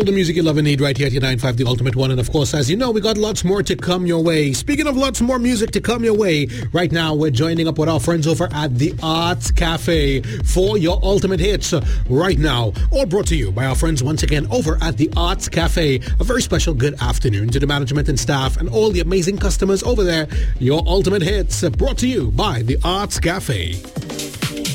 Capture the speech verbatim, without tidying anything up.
All the music you love and need right here at your nine five, The Ultimate One. And of course, as you know, we got lots more to come your way. Speaking of lots more music to come your way, right now we're joining up with our friends over at the Arts Cafe for your ultimate hits right now. All brought to you by our friends once again over at the Arts Cafe. A very special good afternoon to the management and staff and all the amazing customers over there. Your ultimate hits brought to you by the Arts Cafe.